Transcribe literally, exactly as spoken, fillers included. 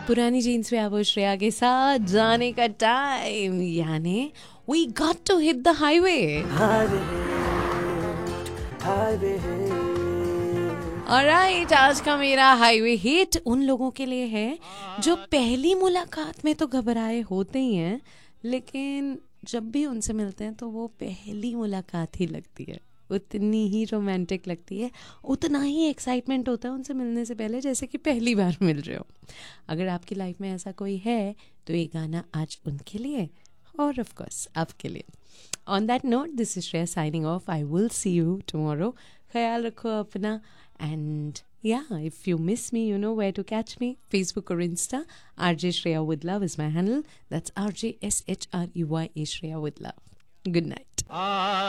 पुरानी जीन्स में आप श्रेया के साथ जाने का टाइम, यानी we got to hit the highway. Alright, आज का मेरा हाईवे हिट उन लोगों के लिए है जो पहली मुलाकात में तो घबराए होते ही हैं, लेकिन जब भी उनसे मिलते हैं तो वो पहली मुलाकात ही लगती है, उतनी ही रोमांटिक लगती है, उतना ही एक्साइटमेंट होता है उनसे मिलने से पहले जैसे कि पहली बार मिल रहे हो। अगर आपकी लाइफ में ऐसा कोई है तो ये गाना आज उनके लिए और ऑफ कोर्स आपके लिए। On that note, this is Shreya signing off. I will see you tomorrow. ख्याल रखो अपना, and yeah, if you miss me, you know where to catch me. Facebook or Insta. R J Shreya with Love is my handle. That's R J S H R E Y A Shreya with Love. Good night.